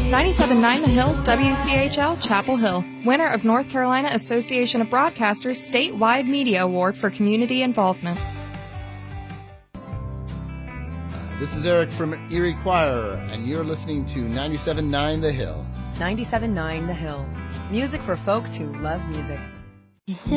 97.9 The Hill, WCHL, Chapel Hill. Winner of North Carolina Association of Broadcasters Statewide Media Award for Community Involvement. This is Eric from Erie Choir, and you're listening to 97.9 The Hill. 97.9 The Hill. Music for folks who love music.